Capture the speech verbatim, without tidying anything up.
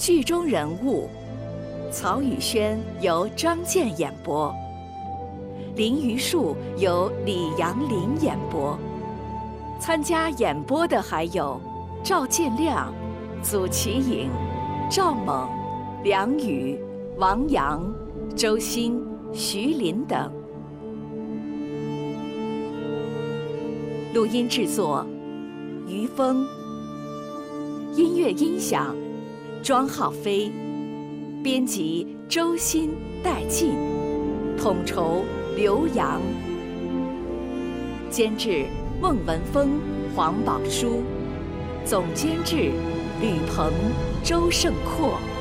剧中人物，曹宇轩由张健演播，林榆树由李阳林演播。参加演播的还有赵建亮、祖奇颖、赵猛、梁宇、王阳、周鑫、徐林等。录音制作于峰，音乐音响庄浩飞，编辑周鑫、戴进，统筹刘洋，监制孟文峰、黄宝书，总监制吕鹏、周胜阔。